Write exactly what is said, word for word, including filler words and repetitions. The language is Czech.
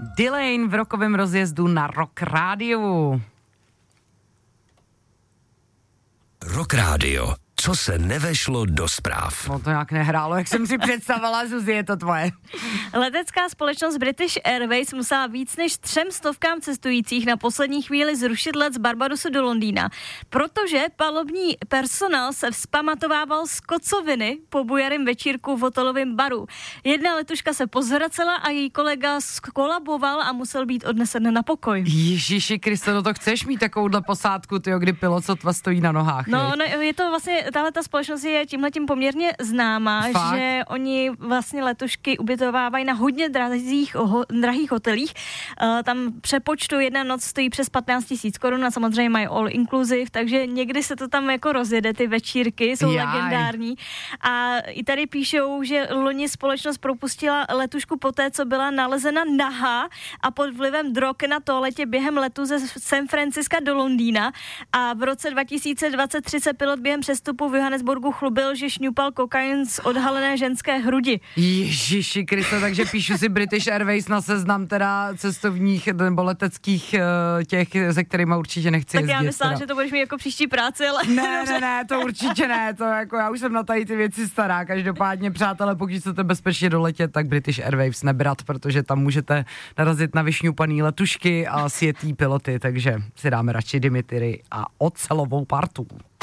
Delane v rokovém rozjezdu na Rock Rádiu. Rock Rádio. Co se nevešlo do zpráv? No to nějak nehrálo, jak jsem si představila, Zuzi, je to tvoje. Letecká společnost British Airways musela víc než třem stovkám cestujících na poslední chvíli zrušit let z Barbadosu do Londýna, protože palubní personál se vzpamatovával z kocoviny po bujarém večírku v hotelovém baru. Jedna letuška se pozvracela a její kolega skolaboval a musel být odnesen na pokoj. Ježiši Kriste, no to chceš mít takovouhle posádku, tyjo, kdy pilot sotva stojí na nohách. No, no, je to vlastně, tahle ta společnost je tímhletím poměrně známá, Fakt? že oni vlastně letušky ubytovávají na hodně drahých, ho, drahých hotelích. Uh, tam přepočtu jedna noc stojí přes patnáct tisíc korun a samozřejmě mají all inclusive, takže někdy se to tam jako rozjede, ty večírky jsou Jaj. legendární. A i tady píšou, že loni společnost propustila letušku poté, co byla nalezena nahá a pod vlivem drog na toaletě během letu ze San Francisca do Londýna, a v roce dva tisíce dvacet tři se pilot během přestupu v Johannesburgu chlubil, že šňupal kokain z odhalené ženské hrudi. Ježiši Kriste, takže píšu si British Airways na seznam teda cestovních nebo leteckých těch, se kterými určitě nechci jezdit. Tak já myslela, teda. že to budeš mít jako příští práci, ale... Ne, ne, ne, to určitě ne, to jako já už jsem na tady ty věci stará, každopádně přátelé, pokud chcete bezpečně doletět, tak British Airways nebrat, protože tam můžete narazit na vyšňupaný letušky a sjetý piloty, takže si dáme radši Dimitri a ocelovou partu.